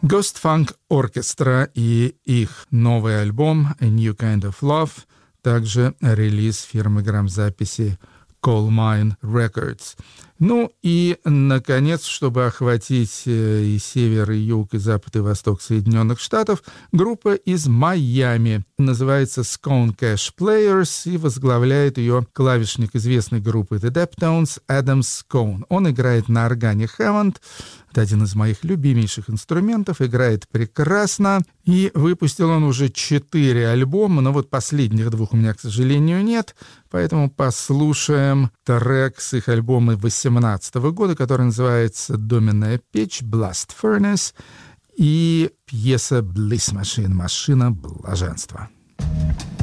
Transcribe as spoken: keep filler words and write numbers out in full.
Ghost Funk Orchestra и их новый альбом A New Kind of Love, также релиз фирмы грамзаписи Coal Mine Records. Ну и, наконец, чтобы охватить и север, и юг, и запад, и восток Соединенных Штатов, группа из Майами. Называется Scone Cash Players, и возглавляет ее клавишник известной группы The Deftones Адам Scone. Он играет на органе Hammond. Это один из моих любимейших инструментов, играет прекрасно. И выпустил он уже четыре альбома, но вот последних двух у меня, к сожалению, нет. Поэтому послушаем трек с их альбома две тысячи восемнадцатого года, который называется «Доменная печь», «Blast Furnace», и пьеса «Bliss Machine», «Машина блаженства».